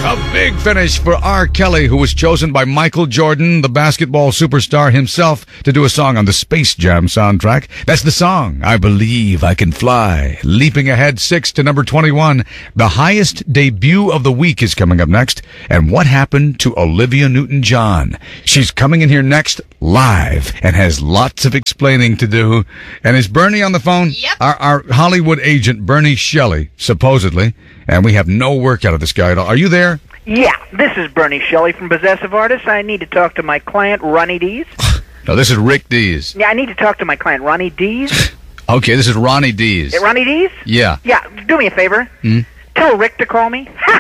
A big finish for R. Kelly, who was chosen by Michael Jordan, the basketball superstar himself, to do a song on the Space Jam soundtrack. That's the song, I Believe I Can Fly. Leaping ahead 6 to number 21. The highest debut of the week is coming up next. And what happened to Olivia Newton-John? She's coming in here next live and has lots of explaining to do. And is Bernie on the phone? Yep. Our Hollywood agent, Bernie Shelley, supposedly. And we have no work out of this guy at all. Are you there? Yeah, this is Bernie Shelley from Possessive Artists. I need to talk to my client, Ronnie Dees. No, this is Rick Dees. Yeah, I need to talk to my client, Ronnie Dees. Okay, this is Ronnie Dees. Ronnie Dees? Yeah. Yeah, do me a favor. Tell Rick to call me.